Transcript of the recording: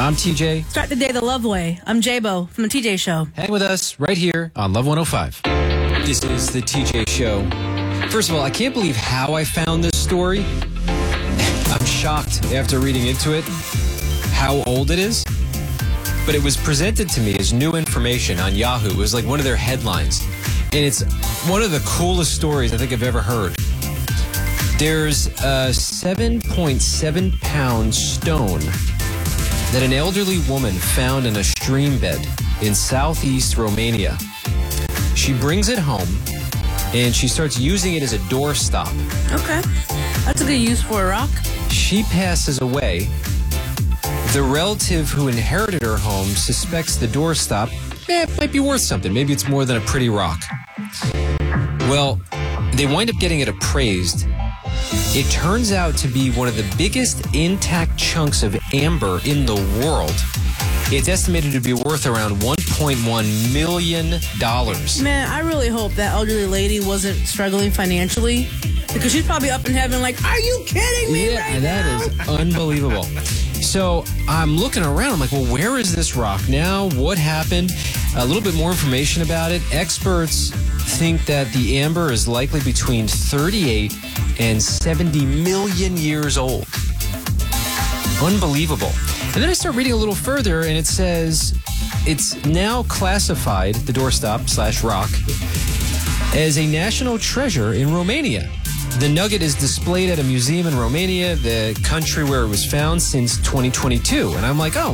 I'm TJ. Start the day the love way. I'm J-Bo from the TJ Show. Hang with us right here on Love 105. This is the TJ Show. First of all, I can't believe how I found this story. I'm shocked after reading into it how old it is. But it was presented to me as new information on Yahoo. It was like one of their headlines. And it's one of the coolest stories I think I've ever heard. There's a 7.7 pound stone that an elderly woman found in a stream bed in southeast Romania. She brings it home and she starts using it as a doorstop. Okay. That's a good use for a rock. She passes away. The relative who inherited her home suspects the doorstop might be worth something. Maybe it's more than a pretty rock. Well, they wind up getting it appraised. It turns out to be one of the biggest intact chunks of amber in the world. It's estimated to be worth around $1.1 million. Man, I really hope that elderly lady wasn't struggling financially, because she's probably up in heaven like, are you kidding me right that now? is unbelievable. So I'm looking around. I'm like, well, where is this rock now? What happened? A little bit more information about it. Experts think that the amber is likely between 38 and 70 million years old. Unbelievable. And then I start reading a little further, and it says it's now classified, the doorstop / rock, as a national treasure in Romania. The nugget is displayed at a museum in Romania, the country where it was found, since 2022. And I'm like, oh,